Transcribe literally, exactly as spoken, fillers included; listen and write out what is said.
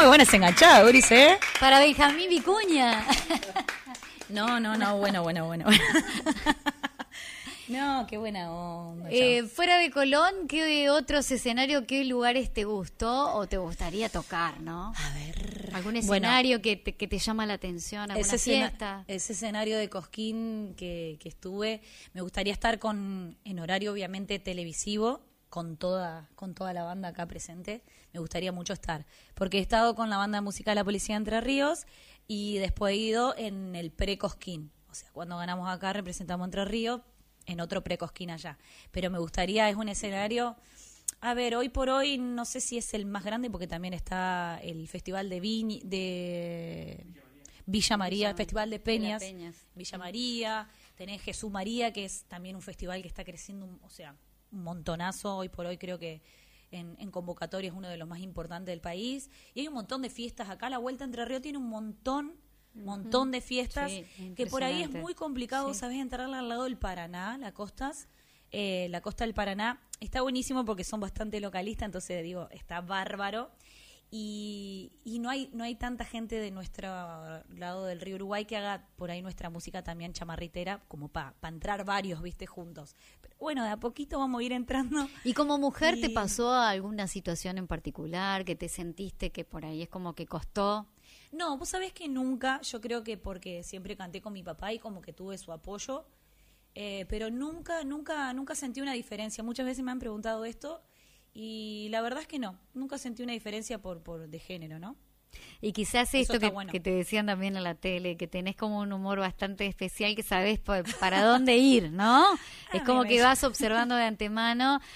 muy buena esa enganchada, Doris, ¿eh? Para Benjamín Vicuña. No, no, no, bueno, bueno, bueno. No, qué buena onda. Eh, fuera de Colón, ¿qué otros escenarios, qué lugares te gustó o te gustaría tocar, no? A ver. ¿Algún escenario bueno, que, te, que te llama la atención, alguna ese fiesta? Escena, ese escenario de Cosquín que, que estuve, me gustaría estar con en horario obviamente televisivo, con toda, con toda la banda acá presente. Me gustaría mucho estar, porque he estado con la banda musical La Policía de Entre Ríos y después he ido en el pre-Cosquín. O sea, cuando ganamos acá representamos Entre Ríos, en otro pre-Cosquín allá. Pero me gustaría, es un escenario, a ver, hoy por hoy no sé si es el más grande porque también está el Festival de Viña, de Villa María, Villa, Festival de Peñas, Peñas, Villa María, tenés Jesús María, que es también un festival que está creciendo, o sea, un montonazo, hoy por hoy creo que en, en convocatoria es uno de los más importantes del país, y hay un montón de fiestas acá, la Vuelta a Entre Ríos tiene un montón montón de fiestas, sí, que por ahí es muy complicado, sí. ¿Sabes? Entrarla al lado del Paraná, las costas, eh, la costa del Paraná, está buenísimo porque son bastante localistas, entonces digo, está bárbaro, y, y no hay no hay tanta gente de nuestro lado del río Uruguay que haga por ahí nuestra música también chamarritera, como para pa entrar varios, viste, juntos. Pero bueno, de a poquito vamos a ir entrando. ¿Y como mujer y... te pasó alguna situación en particular que te sentiste que por ahí es como que costó? No, vos sabés que nunca, yo creo que porque siempre canté con mi papá y como que tuve su apoyo, eh, pero nunca, nunca, nunca sentí una diferencia. Muchas veces me han preguntado esto y la verdad es que no, nunca sentí una diferencia por, por de género, ¿no? Y quizás esto que, bueno. que te decían también en la tele, que tenés como un humor bastante especial, que sabés para dónde ir, ¿no? Es como que vas observando de antemano